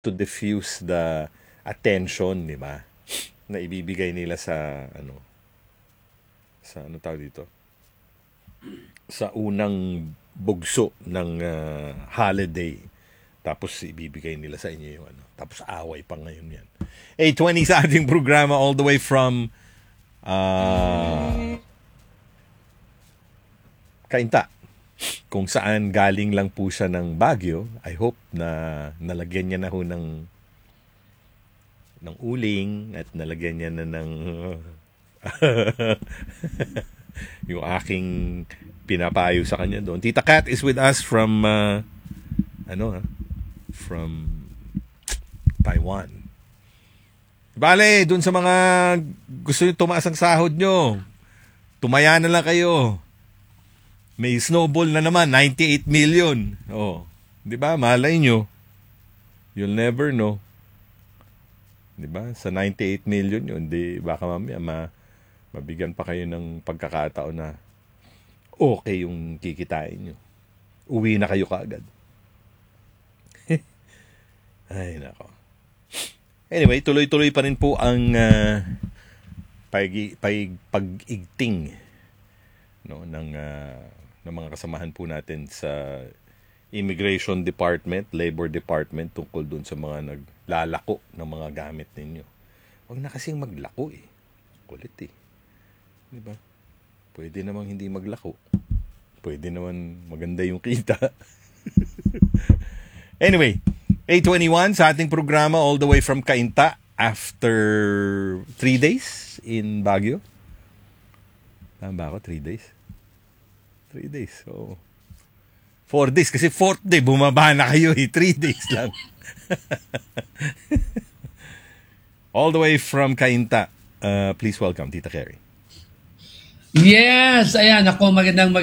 to diffuse the attention, di ba? Na ibibigay nila sa ano tawag dito? Sa unang bugso ng holiday. Tapos ibibigay nila sa inyo yung Tapos away pa ngayon yan. 8:20 sa ating programa all the way from Cainta. Kung saan galing lang po siya ng Baguio. I hope na nalagyan niya na ho ng uling at nalagyan niya na ng yung aking pinapayo sa kanya doon. Tita Kat is with us from from Taiwan. Bale, doon sa mga gusto nyo tumaas ang sahod nyo, tumaya na lang kayo. May snowball na naman, 98 million. Oh, 'di ba? Malay nyo. You'll never know. 'Di ba? Sa 98 million 'yun, di baka mamaya mabigyan pa kayo ng pagkakataon na okay yung kikitain nyo. Uwi na kayo kaagad. Ay, nako. Anyway, tuloy-tuloy pa rin po ang pag-igting ng mga kasamahan po natin sa Immigration Department, Labor Department tungkol dun sa mga naglalako ng mga gamit ninyo. Huwag na kasing maglako eh. Kulit eh. Diba? Pwede namang hindi maglako. Pwede naman maganda yung kita. Anyway, 8:21 sa ating programa all the way from Cainta after 3 days in Baguio. Tama ba ako? 3 days? 3 days. So, 4 days. Kasi 4th day, bumaba na kayo eh. 3 days lang. All the way from Cainta. Please welcome, Tita Carrie. Yes, ayan ako, magandang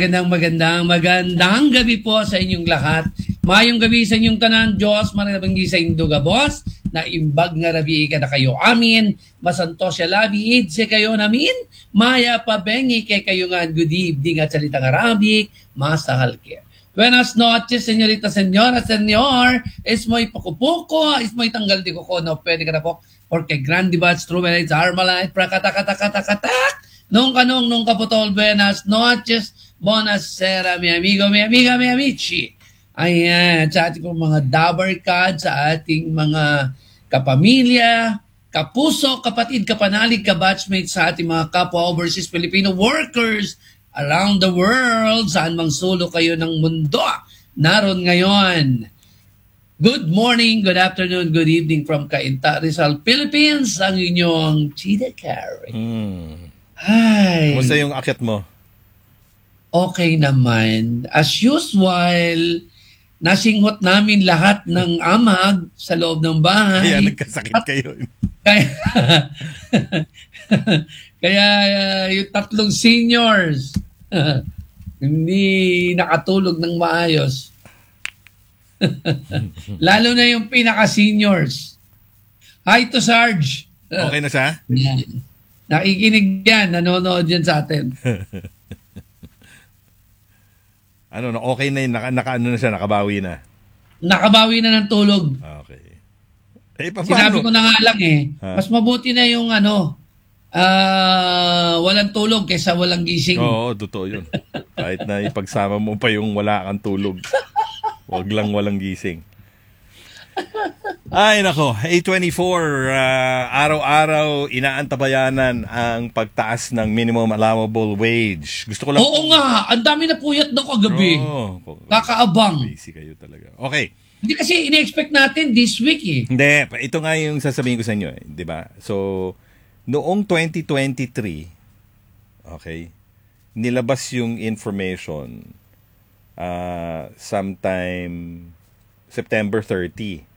gabi po sa inyong lahat. Mayong gabi sa inyong tanan, Diyos, manabanggi sa inyong boss, na imbag nga rabi ka na kayo amin, masanto siya labi, idse kayo namin, maya pabengi kay kayo nga good evening at salitang Arabic, masahal ke. Buenas noches, señorita, señora, señor, es mo'y pakupuko, es mo'y tanggal di ko no, pwede ka na po, porque grande bats, trumelite, armalite, prakatakatakatakatak, nung kaputol, buenas noches, buonasera, mi amigo, mi amiga, mi amici. Ayan, sa ating mga dabarkad, sa ating mga kapamilya, kapuso, kapatid, kapanalig, kabatchmates, sa ating mga kapwa overseas Filipino workers around the world, saan mang sulok kayo ng mundo, naroon ngayon. Good morning, good afternoon, good evening from Cainta, Rizal, Philippines, ang inyong Tita Carrie. Ay. Kumusta yung akyat mo? Okay naman. As usual, nasinghot namin lahat ng amag sa loob ng bahay. Kaya nagkasakit kayo. Kaya yung 3 seniors hindi nakatulog ng maayos. Lalo na yung pinaka-seniors. Hi to Sarge. Okay na siya? Yeah. Nakikinig yan, nanonood yan sa atin. Okay na yun, ano na siya, nakabawi na. Nakabawi na ng tulog. Okay. Paano? Sinabi ko na nga lang mas mabuti na yung walang tulog kaysa walang gising. Oo, totoo yun. Kahit na ipagsama mo pa yung wala kang tulog. Wag lang walang gising. Ay nako, 8:24, araw-araw inaantabayanan ang pagtaas ng minimum allowable wage. Gusto ko lang. Oo nga, ang dami na puyat daw kagabi. Kakaabang. Busy kayo talaga. Okay. Hindi kasi ine-expect natin this week eh. Hindi, ito nga yung sasabihin ko sa inyo eh, 'di ba? So, noong 2023, okay, nilabas yung information sometime September 30.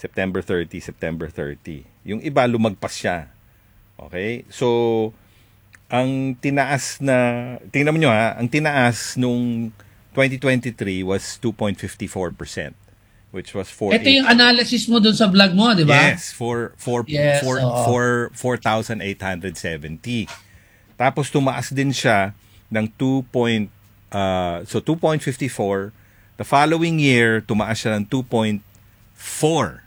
Yung iba lumagpas siya. Okay? So, ang tinaas na, tingnan mo nyo ang tinaas nung 2023 was 2.54%, which was 4. Ito yung analysis mo dun sa vlog mo, di ba? Yes, 4,870. Tapos tumaas din siya ng 2.54. The following year, tumaas siya ng 2.4.